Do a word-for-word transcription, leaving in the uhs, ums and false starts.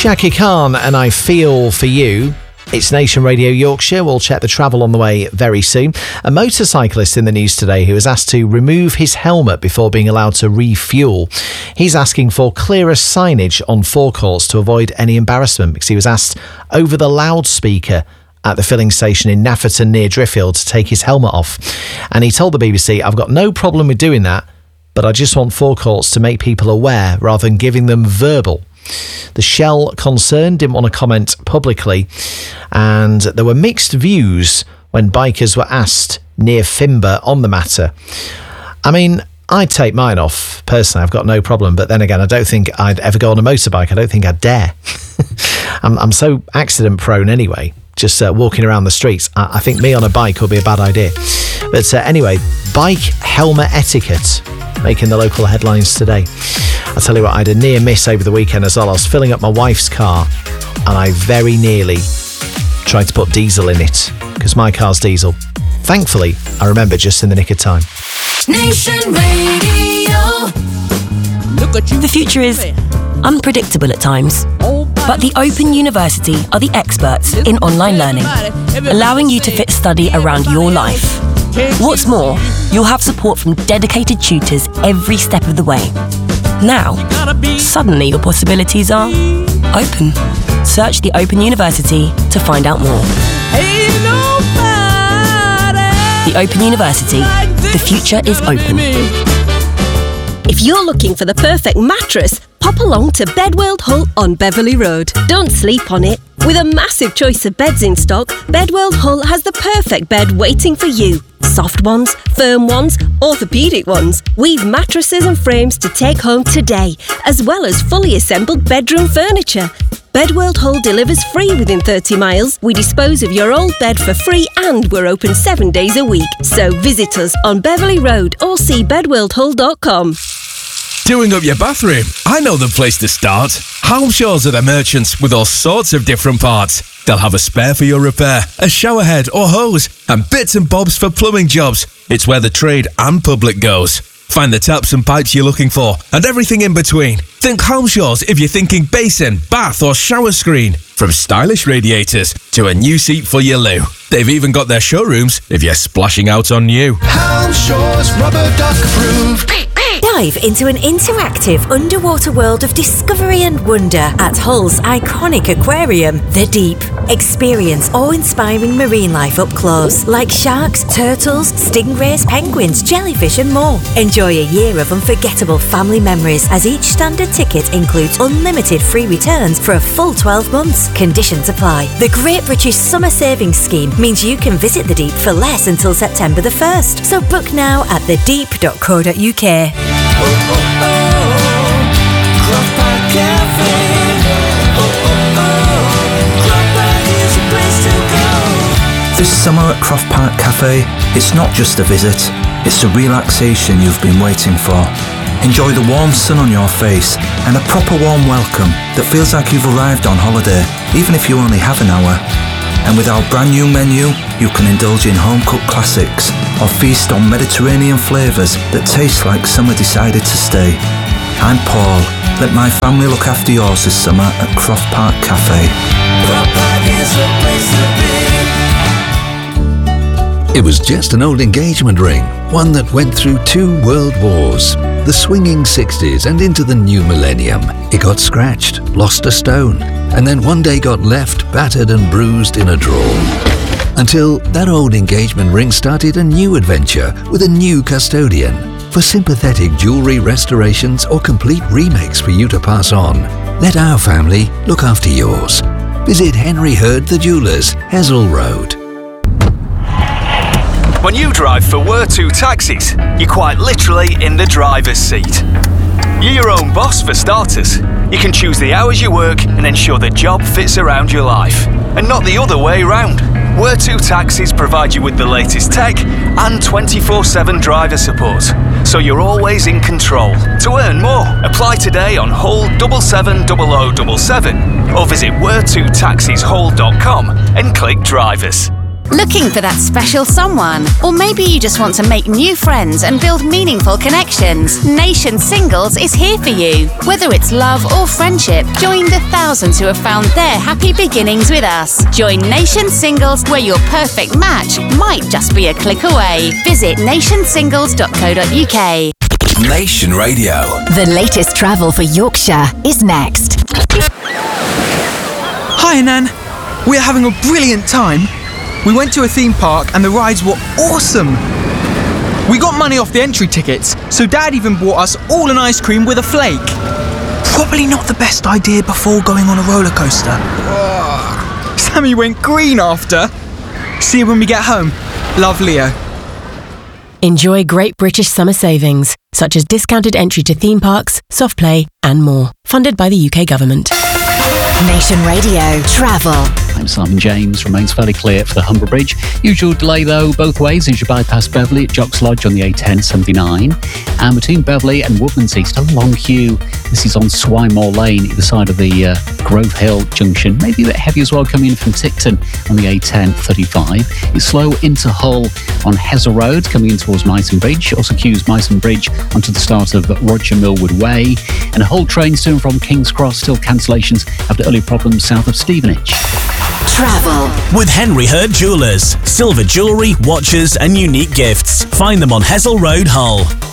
Shaki Khan and I Feel For You. It's Nation Radio Yorkshire. We'll check the travel on the way very soon. A motorcyclist in the news today who was asked to remove his helmet before being allowed to refuel. He's asking for clearer signage on forecourts to avoid any embarrassment, because he was asked over the loudspeaker at the filling station in Nafferton near Driffield to take his helmet off. And he told the B B C, "I've got no problem with doing that, but I just want forecourts to make people aware rather than giving them verbal." The Shell concern didn't want to comment publicly, and there were mixed views when bikers were asked near Fimber on the matter. I mean, I'd take mine off, personally, I've got no problem, but then again, I don't think I'd ever go on a motorbike. I don't think I'd dare. I'm, I'm so accident prone anyway, just uh, walking around the streets. I, I think me on a bike would be a bad idea. But uh, anyway, bike helmet etiquette making the local headlines today. I'll tell you what, I had a near miss over the weekend as well. I was filling up my wife's car and I very nearly tried to put diesel in it, because my car's diesel. Thankfully, I remember just in the nick of time. Nation Radio. Look at you. The future is unpredictable at times, but the Open University are the experts in online learning, allowing you to fit study around your life. What's more, you'll have support from dedicated tutors every step of the way. Now, suddenly your possibilities are open. Search the Open University to find out more. The Open University. The future is open. If you're looking for the perfect mattress, pop along to Bedworld Hull on Beverley Road. Don't sleep on it. With a massive choice of beds in stock, Bedworld Hull has the perfect bed waiting for you. Soft ones, firm ones, orthopaedic ones. We've mattresses and frames to take home today, as well as fully assembled bedroom furniture. Bedworld Hull delivers free within thirty miles. We dispose of your old bed for free, and we're open seven days a week. So visit us on Beverley Road or see bedworld hull dot com. Doing up your bathroom? I know the place to start. Halmshaws are the merchants with all sorts of different parts. They'll have a spare for your repair, a shower head or hose, and bits and bobs for plumbing jobs. It's where the trade and public goes. Find the taps and pipes you're looking for, and everything in between. Think Halmshaws if you're thinking basin, bath or shower screen. From stylish radiators to a new seat for your loo. They've even got their showrooms if you're splashing out on new. Halmshaws Rubber Duck Approved. Dive into an interactive underwater world of discovery and wonder at Hull's iconic aquarium, The Deep. Experience awe-inspiring marine life up close, like sharks, turtles, stingrays, penguins, jellyfish and more. Enjoy a year of unforgettable family memories, as each standard ticket includes unlimited free returns for a full twelve months. Conditions apply. The Great British Summer Savings Scheme means you can visit The Deep for less until September the first. So book now at the deep dot co dot U K. Oh, oh, oh, Croft Park Cafe. Oh, oh, oh, Croft Park is a place to go. This summer at Croft Park Cafe, it's not just a visit, it's the relaxation you've been waiting for. Enjoy the warm sun on your face and a proper warm welcome that feels like you've arrived on holiday, even if you only have an hour. And with our brand new menu, you can indulge in home-cooked classics or feast on Mediterranean flavours that taste like summer decided to stay. I'm Paul. Let my family look after yours this summer at Croft Park Cafe. Croft Park is a place to be. It was just an old engagement ring, one that went through two world wars. The swinging sixties and into the new millennium. It got scratched, lost a stone, and then one day got left battered and bruised in a drawer. Until that old engagement ring started a new adventure with a new custodian. For sympathetic jewellery restorations or complete remakes for you to pass on, let our family look after yours. Visit Henry Hurd the Jewellers, Hessel Road. When you drive for Wortu Taxis, you're quite literally in the driver's seat. You're your own boss for starters. You can choose the hours you work and ensure the job fits around your life, and not the other way round. Wortu Taxis provide you with the latest tech and twenty-four seven driver support, so you're always in control. To earn more, apply today on Hull seven seven zero zero seven seven or visit wortu taxis hull dot com and click drivers. Looking for that special someone? Or maybe you just want to make new friends and build meaningful connections? Nation Singles is here for you. Whether it's love or friendship, join the thousands who have found their happy beginnings with us. Join Nation Singles, where your perfect match might just be a click away. Visit nation singles dot co dot u k. Nation Radio. The latest travel for Yorkshire is next. Hi, Nan. We're having a brilliant time. We went to a theme park and the rides were awesome. We got money off the entry tickets, so Dad even bought us all an ice cream with a flake. Probably not the best idea before going on a roller coaster. Ugh. Sammy went green after. See you when we get home. Love, Leo. Enjoy Great British Summer Savings, such as discounted entry to theme parks, soft play, and more. Funded by the U K Government. Nation Radio Travel. I'm Simon James. Remains fairly clear for the Humber Bridge. Usual delay though both ways as you bypass Beverley at Jocks Lodge on the A ten seventy-nine. And between Beverley and Woodmansey, still a long queue. This is on Swymore Lane, either side of the uh, Grove Hill junction. Maybe a bit heavy as well coming in from Ticton on the A ten thirty-five. It's slow into Hull on Hezza Road coming in towards Myson Bridge. Also queues Myson Bridge onto the start of Roger Millwood Way. And Hull trains to and from King's Cross, still cancellations after early problems south of Stevenage. Travel with Henry Hurd Jewellers. Silver jewellery, watches and unique gifts. Find them on Hessel Road, Hull.